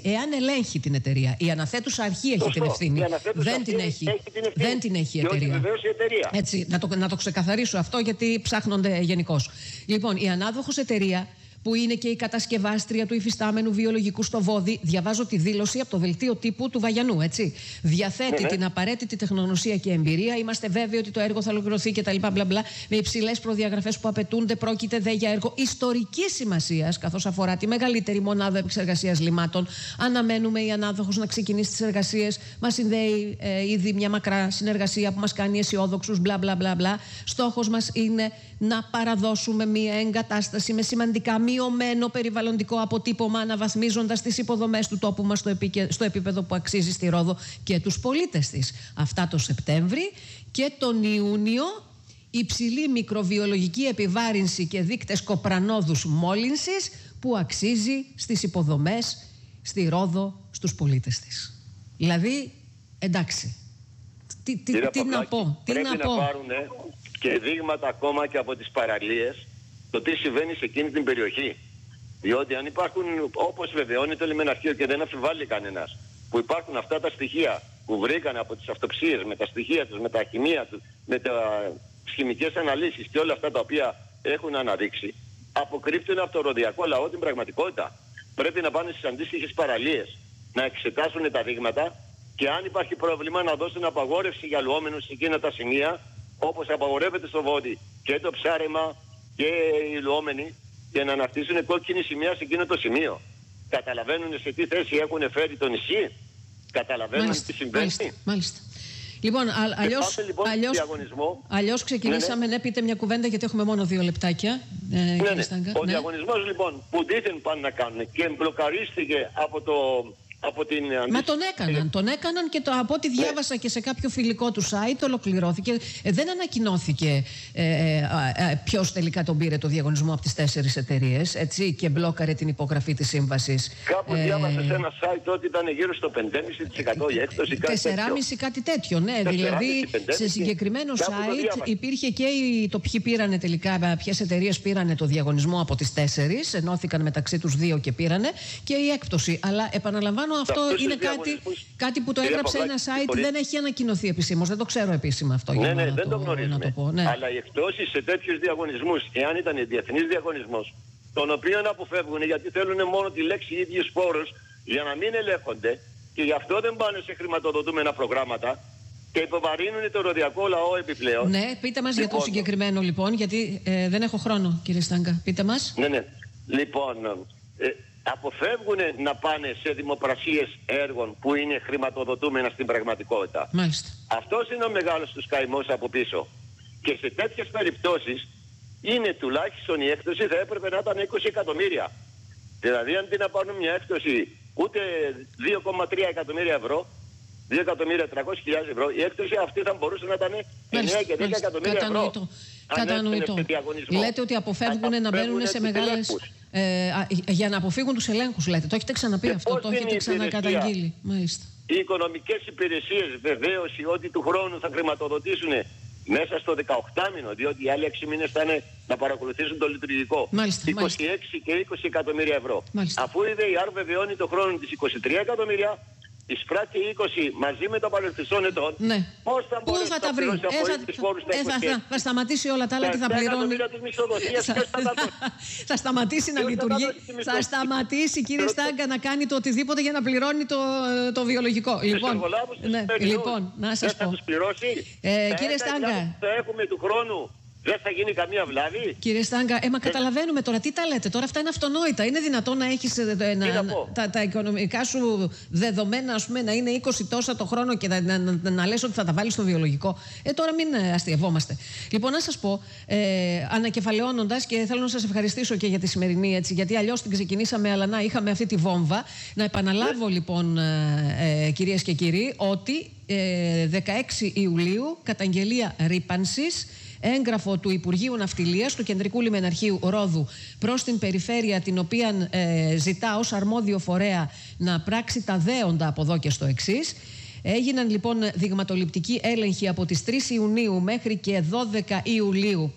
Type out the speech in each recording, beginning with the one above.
εάν ελέγχει την εταιρεία. Η αναθέτουσα αρχή έχει την ευθύνη. Δεν την έχει η εταιρεία. Έτσι, να το ξεκαθαρίσω αυτό, γιατί ψάχνονται γενικώς. Λοιπόν, η ανάδοχος εταιρεία, που είναι και η κατασκευάστρια του υφιστάμενου βιολογικού στο Βόδι, διαβάζω τη δήλωση από το δελτίο τύπου του Βαγιανού, έτσι. Διαθέτει την απαραίτητη τεχνογνωσία και εμπειρία. Είμαστε βέβαιοι ότι το έργο θα ολοκληρωθεί κτλ. Με υψηλές προδιαγραφές που απαιτούνται. Πρόκειται δε για έργο ιστορικής σημασίας, καθώς αφορά τη μεγαλύτερη μονάδα επεξεργασίας λιμάτων. Αναμένουμε η ανάδοχος να ξεκινήσει τις εργασίες. Μας συνδέει ήδη μια μακρά συνεργασία που μας κάνει αισιόδοξους. Στόχος μας είναι να παραδώσουμε μια εγκατάσταση με σημαντικά μειωμένο περιβαλλοντικό αποτύπωμα, αναβαθμίζοντας τις υποδομές του τόπου μας στο επίπεδο που αξίζει στη Ρόδο και τους πολίτες της. Αυτά το Σεπτέμβρη, και τον Ιούνιο υψηλή μικροβιολογική επιβάρυνση και δείκτες κοπρανόδους μόλυνσης που αξίζει στις υποδομές στη Ρόδο, στους πολίτες της. Δηλαδή, εντάξει, τι να πω. Πρέπει να πάρουν και δείγματα ακόμα και από τις παραλίες, το τι συμβαίνει σε εκείνη την περιοχή. Διότι αν υπάρχουν, όπως βεβαιώνει το λιμεναρχείο και δεν αμφιβάλλει κανένας, που υπάρχουν αυτά τα στοιχεία που βρήκαν από τις αυτοψίες, με τα στοιχεία τους, με τα χημεία τους, με τις χημικές αναλύσεις και όλα αυτά τα οποία έχουν αναδείξει, αποκρύπτουν από το ροδιακό λαό την πραγματικότητα. Πρέπει να πάνε στις αντίστοιχες παραλίες, να εξετάσουν τα δείγματα, και αν υπάρχει πρόβλημα να δώσουν απαγόρευση για λουόμενους σε εκείνα τα σημεία, όπως απαγορεύεται στο Βόδι και το ψάρεμα και οι λουόμενοι, και να αναρτήσουν κόκκινη σημαία σε εκείνο το σημείο. Καταλαβαίνουν σε τι θέση έχουν φέρει το νησί. Καταλαβαίνουν τι συμβαίνει. Μάλιστα. Λοιπόν, αλλιώς ξεκινήσαμε. Ναι, πείτε μια κουβέντα, γιατί έχουμε μόνο 2 λεπτάκια. Ο διαγωνισμός λοιπόν που δήθεν πάνε να κάνουν και μπλοκαρίστηκε από την... Μα τον έκαναν και από ό,τι διάβασα και σε κάποιο φιλικό του site ολοκληρώθηκε. Δεν ανακοινώθηκε ποιος τελικά τον πήρε το διαγωνισμό από τις 4 εταιρείες, έτσι, και μπλόκαρε την υπογραφή της σύμβασης. Κάπου διάβασα σε ένα site ότι ήταν γύρω στο 5,5% η έκπτωση, 4,5% κάτι τέτοιο, ναι. Δηλαδή σε συγκεκριμένο site υπήρχε και το ποιοι πήρανε τελικά, ποιες εταιρείες πήρανε το διαγωνισμό από τις 4, ενώθηκαν μεταξύ τους 2 και πήρανε, και η έκπτωση. Αλλά επαναλαμβάνω, αυτό είναι κάτι που το έγραψε ένα site, δεν έχει ανακοινωθεί επισήμως. Δεν το ξέρω επίσημα αυτό. Δεν το γνωρίζουμε. Αλλά οι εκπτώσεις σε τέτοιους διαγωνισμούς, εάν ήταν διεθνής διαγωνισμός, τον οποίο αποφεύγουν γιατί θέλουν μόνο τη λέξη ίδιους πόρους για να μην ελέγχονται, και γι' αυτό δεν πάνε σε χρηματοδοτούμενα προγράμματα και υποβαρύνουν το ροδιακό λαό επιπλέον. Ναι, πείτε μας για το συγκεκριμένο λοιπόν, γιατί δεν έχω χρόνο, κύριε Στάγκα. Πείτε μας. Ναι. Λοιπόν, αποφεύγουν να πάνε σε δημοπρασίες έργων που είναι χρηματοδοτούμενα στην πραγματικότητα. Μάλιστα. Αυτός είναι ο μεγάλος τους καημός από πίσω. Και σε τέτοιες περιπτώσεις είναι τουλάχιστον η έκπτωση θα έπρεπε να ήταν 20 εκατομμύρια. Δηλαδή αντί να πάρουν μια έκπτωση ούτε 2,3 εκατομμύρια ευρώ, 2.300.000 ευρώ, η έκπτωση αυτή θα μπορούσε να ήταν 9 και 10 εκατομμύρια ευρώ. Κατανοητό. Λέτε ότι αποφεύγουν να μπαίνουν σε μεγάλες... για να αποφύγουν τους ελέγχους, λέτε. Το έχετε ξαναπεί αυτό, το έχετε ξανακαταγγείλει. Μάλιστα. Οι οικονομικές υπηρεσίες βεβαίωση ότι του χρόνου θα χρηματοδοτήσουν μέσα στο 18μηνο, διότι οι άλλοι 6 μήνες θα είναι να παρακολουθήσουν το λειτουργικό. 26 και 20 εκατομμύρια ευρώ. Αφού η ΔΕΙΑΡ βεβαιώνει το χρόνο της 23 εκατομμύρια, εισπράττει 20 μαζί με το παρελθόν ετών. Ναι. Πώς θα μπορέσει να πληρώσει απολύτως φόρους τα θα σταματήσει όλα τα άλλα και θα πληρώνει. Θα σταματήσει να λειτουργεί. Θα σταματήσει, κύριε Στάγκα, να κάνει το οτιδήποτε για να πληρώνει το βιολογικό. Λοιπόν, να σας πω. Κύριε Στάγκα, θα έχουμε του χρόνου. Δεν θα γίνει καμία βλάβη. Κύριε Στάγκα, μα καταλαβαίνουμε τώρα. Τι τα λέτε τώρα, αυτά είναι αυτονόητα. Είναι δυνατόν να έχεις τα οικονομικά σου δεδομένα, ας πούμε, να είναι 20 τόσα το χρόνο και να λες ότι θα τα βάλεις στο βιολογικό. Τώρα μην αστειευόμαστε. Λοιπόν, να σας πω, ανακεφαλαιώνοντας, και θέλω να σας ευχαριστήσω και για τη σημερινή, έτσι, γιατί αλλιώς την ξεκινήσαμε, αλλά να είχαμε αυτή τη βόμβα. Να επαναλάβω λοιπόν, κυρίες και κύριοι, ότι 16 Ιουλίου καταγγελία ρύπανσης, έγγραφο του Υπουργείου Ναυτιλίας, του Κεντρικού Λιμεναρχείου Ρόδου προς την περιφέρεια, την οποία ζητά ως αρμόδιο φορέα να πράξει τα δέοντα από εδώ και στο εξής. Έγιναν λοιπόν δειγματοληπτικοί έλεγχοι από τις 3 Ιουνίου μέχρι και 12 Ιουλίου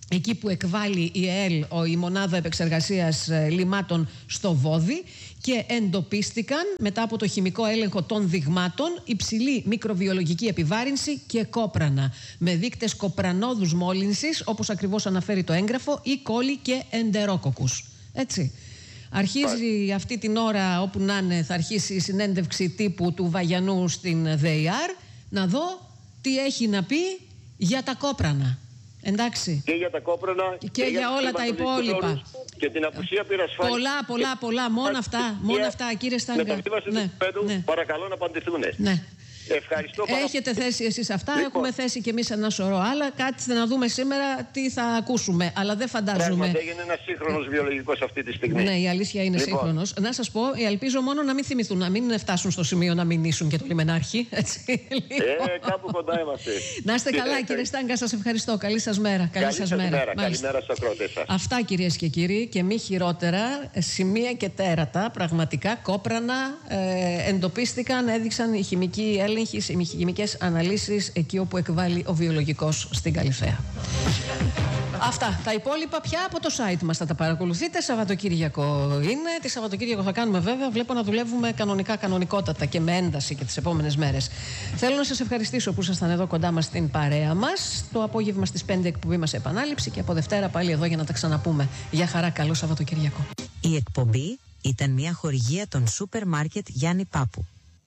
εκεί που εκβάλλει η ΕΕΛ, η Μονάδα Επεξεργασίας Λιμάτων στο Βόδι, και εντοπίστηκαν μετά από το χημικό έλεγχο των δειγμάτων υψηλή μικροβιολογική επιβάρυνση και κόπρανα, με δείκτες κοπρανόδους μόλυνσης, όπως ακριβώς αναφέρει το έγγραφο, ή κόλλη και εντερόκοκους. Έτσι. Αρχίζει αυτή την ώρα, όπου να είναι, θα αρχίσει η συνέντευξη τύπου του Βαγιανού στην ΔΕΙΑΡ, να δω τι έχει να πει για τα κόπρανα. Εντάξει. Και για τα κόπρανα και για όλα τα υπόλοιπα. Και την απουσία πυρασφάλισης. Πολλά. Μόνο αυτά, κύριε Στάγκα. Μεταβίβαση του επίπεδου, παρακαλώ να απαντηθούν. Ναι. Ευχαριστώ πάρα. Έχετε θέσει εσείς αυτά, έχουμε θέσει και εμείς ένα σωρό άλλα. Κάτσε να δούμε σήμερα τι θα ακούσουμε. Αλλά δεν φαντάζομαι. Πράγματι έγινε ένας σύγχρονος βιολογικός αυτή τη στιγμή. Ναι, η αλήθεια είναι σύγχρονος. Να σας πω, ελπίζω μόνο να μην θυμηθούν, να μην φτάσουν στο σημείο να μηνύσουν και το λιμενάρχη. Έτσι, κάπου κοντά είμαστε. Να είστε καλά, κύριε Στάγκα, σας ευχαριστώ. Καλή σας μέρα. Καλημέρα στους ακροατές σας. Αυτά, κυρίες και κύριοι, και μη χειρότερα, σημεία και τέρατα, πραγματικά κόπρανα εντοπίστηκαν, έδειξαν οι χημικοί έλεγχοι, οι χημικές αναλύσεις εκεί όπου εκβάλλει ο βιολογικός στην Καλυθέα. Αυτά. Τα υπόλοιπα πια από το site μας θα τα παρακολουθείτε. Σαββατοκύριακο είναι. Τη Σαββατοκύριακο θα κάνουμε, βέβαια. Βλέπω να δουλεύουμε κανονικότατα και με ένταση και τις επόμενες μέρες. Θέλω να σας ευχαριστήσω που ήσασταν εδώ κοντά μας στην παρέα μας. Το απόγευμα στις 5 εκπομπή μας σε επανάληψη και από Δευτέρα πάλι εδώ για να τα ξαναπούμε. Γεια χαρά, καλό Σαββατοκύριακο. Η εκπομπή ήταν μια χορηγία των σούπερ μάρκετ Γιάννη Πάπου.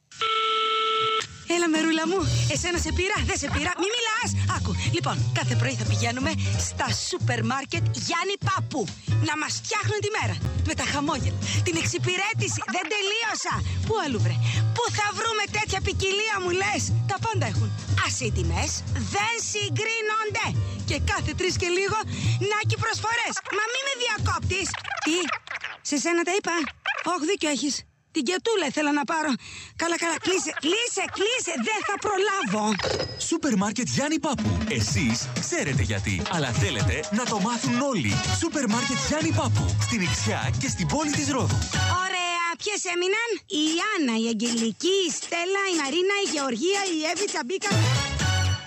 Έλα, μερούλα μου, εσένα σε πήρα, δεν σε πήρα, μη μιλάς. Άκου, λοιπόν, κάθε πρωί θα πηγαίνουμε στα σούπερ μάρκετ Γιάννη Πάπου να μας φτιάχνουν τη μέρα. Με τα χαμόγελα, την εξυπηρέτηση, δεν τελείωσα. Πού αλλού βρε, πού θα βρούμε τέτοια ποικιλία μου λες. Τα πάντα έχουν. Ας οι τιμές δεν συγκρίνονται. Και κάθε 3 και λίγο, νάκι προσφορές. Μα μη με διακόπτεις. Τι, σε σένα τα είπα. Όχι, δίκιο έχεις. Την κετούλα ήθελα να πάρω. Καλά, κλείσε, δεν θα προλάβω. Σούπερ μάρκετ Γιάννη Πάπου. Εσείς ξέρετε γιατί, αλλά θέλετε να το μάθουν όλοι. Σούπερ μάρκετ Γιάννη Πάπου. Στην Ιξιά και στην πόλη της Ρόδου. Ωραία, ποιες έμειναν? Η Άννα, η Αγγελική, η Στέλλα, η Μαρίνα, η Γεωργία, η Εύη Τσαμπίκα.